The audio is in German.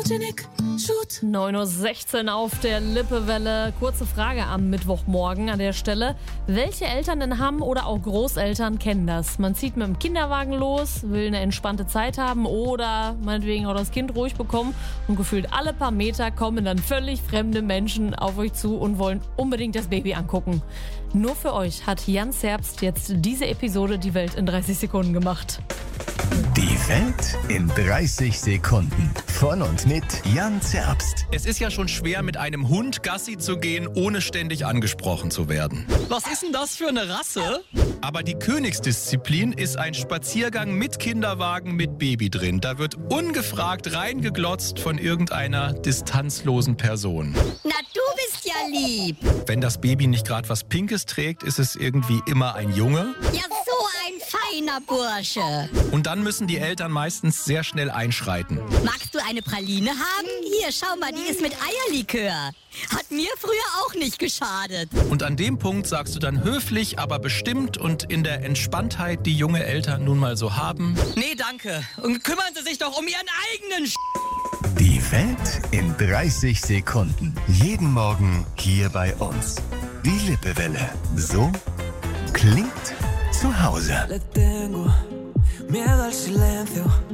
9:16 Uhr auf der Lippewelle. Kurze Frage am Mittwochmorgen an der Stelle. Welche Eltern in Hamm oder auch Großeltern kennen das? Man zieht mit dem Kinderwagen los, will eine entspannte Zeit haben oder meinetwegen auch das Kind ruhig bekommen und gefühlt alle paar Meter kommen dann völlig fremde Menschen auf euch zu und wollen unbedingt das Baby angucken. Nur für euch hat Jan Zerbst jetzt diese Episode Die Welt in 30 Sekunden gemacht. Die Welt in 30 Sekunden. Von und mit Jan Zerbst. Es ist ja schon schwer, mit einem Hund Gassi zu gehen, ohne ständig angesprochen zu werden. Was ist denn das für eine Rasse? Aber die Königsdisziplin ist ein Spaziergang mit Kinderwagen mit Baby drin. Da wird ungefragt reingeglotzt von irgendeiner distanzlosen Person. Na, du bist ja lieb. Wenn das Baby nicht gerade was Pinkes trägt, ist es irgendwie immer ein Junge. Ja, so ein feiner Bursche. Und dann müssen die Eltern meistens sehr schnell einschreiten. Magst du eine Praline haben? Hier, schau mal, die ist mit Eierlikör. Hat mir früher auch nicht geschadet. Und an dem Punkt sagst du dann höflich, aber bestimmt und in der Entspanntheit, die junge Eltern nun mal so haben: Nee, danke. Und kümmern Sie sich doch um Ihren eigenen Die Welt in 30 Sekunden. Jeden Morgen hier bei uns. Die Lippewelle. So klingt zu Hause. Le tengo miedo al silencio.